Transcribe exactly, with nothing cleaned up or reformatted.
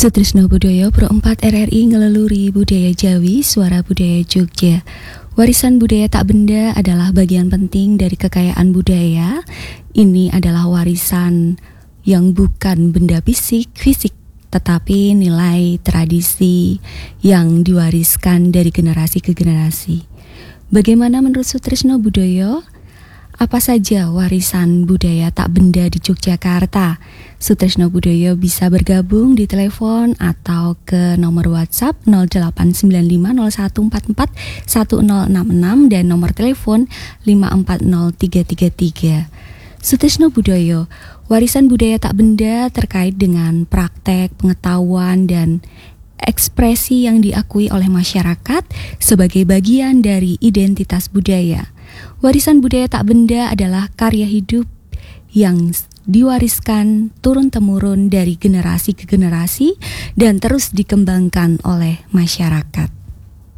Sutrisno Budaya Pro empat R R I ngeleluri budaya Jawi, suara budaya Jogja. Warisan budaya tak benda adalah bagian penting dari kekayaan budaya. Ini adalah warisan yang bukan benda fisik, fisik, tetapi nilai tradisi yang diwariskan dari generasi ke generasi. Bagaimana menurut Sutrisno Budaya? Apa saja warisan budaya tak benda di Yogyakarta? Sutrisno Budaya bisa bergabung di telepon atau ke nomor WhatsApp nol delapan sembilan lima nol satu empat empat satu nol enam enam dan nomor telepon lima empat nol tiga tiga tiga. Sutrisno Budaya, warisan budaya tak benda terkait dengan praktek, pengetahuan, dan ekspresi yang diakui oleh masyarakat sebagai bagian dari identitas budaya. Warisan budaya tak benda adalah karya hidup yang diwariskan turun-temurun dari generasi ke generasi dan terus dikembangkan oleh masyarakat.